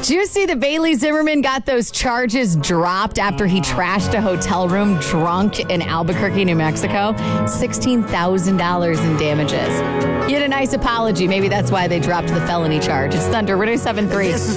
Did you see that Bailey Zimmerman got those charges dropped after he trashed a hotel room drunk in Albuquerque, New Mexico? $16,000 in damages. He had a nice apology. Maybe that's why they dropped the felony charge. It's Thunder 107.3.